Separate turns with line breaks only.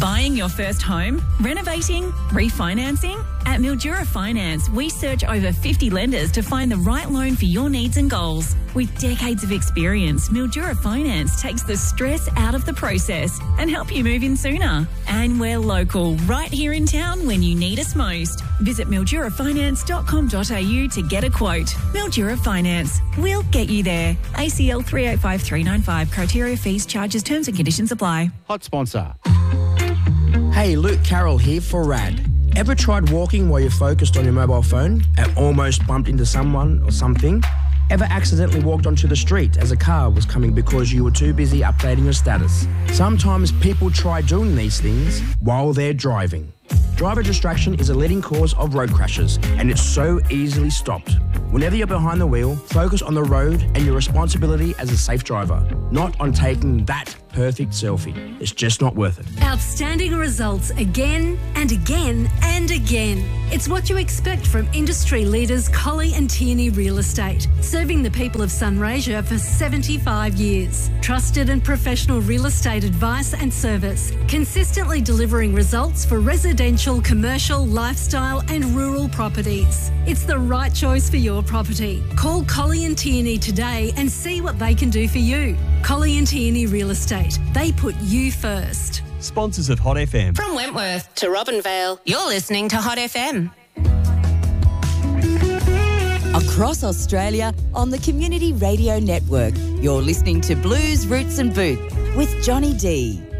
Buying your first home? Renovating? Refinancing? At Mildura Finance, we search over 50 lenders to find the right loan for your needs and goals. With decades of experience, Mildura Finance takes the stress out of the process and help you move in sooner. And we're local, right here in town when you need us most. Visit mildurafinance.com.au to get a quote. Mildura Finance. We'll get you there. ACL 385395. Criteria, fees, charges, terms and conditions apply.
Hot sponsor.
Hey, Luke Carroll here for RAD. Ever tried walking while you're focused on your mobile phone and almost bumped into someone or something? Ever accidentally walked onto the street as a car was coming because you were too busy updating your status? Sometimes people try doing these things while they're driving. Driver distraction is a leading cause of road crashes, and it's so easily stopped. Whenever you're behind the wheel, focus on the road and your responsibility as a safe driver, not on taking that perfect selfie. It's just not worth it.
Outstanding results again and again and again. It's what you expect from industry leaders Colley and Tierney Real Estate, serving the people of Sunraysia for 75 years. Trusted and professional real estate advice and service, consistently delivering results for residential, commercial, lifestyle and rural properties. It's the right choice for your property. Call Colley and Tierney today and see what they can do for you. Colley and Tierney Real Estate. They put you first.
Sponsors of Hot FM.
From Wentworth to Robinvale, you're listening to Hot FM.
Across Australia on the Community Radio Network, you're listening to Blues, Roots and Booth with Johnny D.